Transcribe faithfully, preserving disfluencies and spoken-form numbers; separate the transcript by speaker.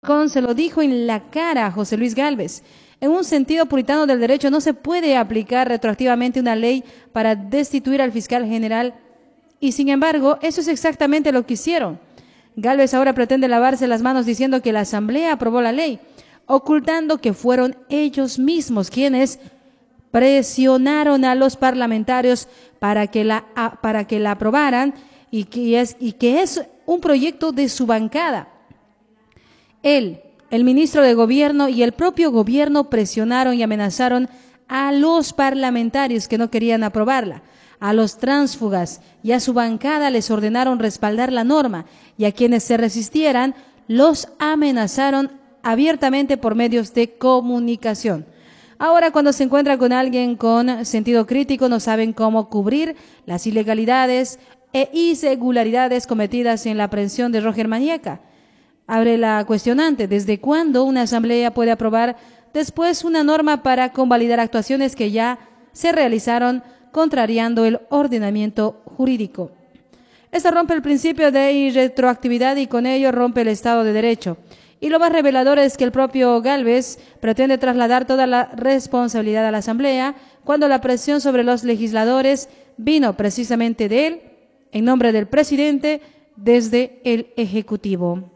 Speaker 1: Con se lo dijo en la cara a José Luis Gálvez. En un sentido puritano del derecho, no se puede aplicar retroactivamente una ley para destituir al fiscal general y, sin embargo, eso es exactamente lo que hicieron. Gálvez ahora pretende lavarse las manos diciendo que la Asamblea aprobó la ley, ocultando que fueron ellos mismos quienes presionaron a los parlamentarios para que la, para que la aprobaran y que es, y que es un proyecto de su bancada. Él, el ministro de Gobierno y el propio gobierno presionaron y amenazaron a los parlamentarios que no querían aprobarla, a los tránsfugas y a su bancada les ordenaron respaldar la norma y a quienes se resistieran los amenazaron abiertamente por medios de comunicación. Ahora, cuando se encuentra con alguien con sentido crítico, no saben cómo cubrir las ilegalidades e irregularidades cometidas en la aprehensión de Roger Mañeca. Abre la cuestionante, ¿desde cuándo una asamblea puede aprobar después una norma para convalidar actuaciones que ya se realizaron contrariando el ordenamiento jurídico? Esta rompe el principio de irretroactividad y con ello rompe el Estado de Derecho. Y lo más revelador es que el propio Gálvez pretende trasladar toda la responsabilidad a la Asamblea cuando la presión sobre los legisladores vino precisamente de él, en nombre del presidente, desde el Ejecutivo.